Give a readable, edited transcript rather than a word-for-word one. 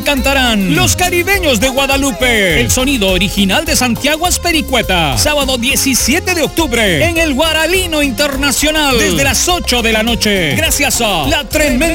cantarán Los Caribeños de Guadalupe. El sonido original de Santiago Espericueta. Sábado 17 de octubre en el Guaralino Internacional desde las 8 de la noche. Gracias a La Tremenda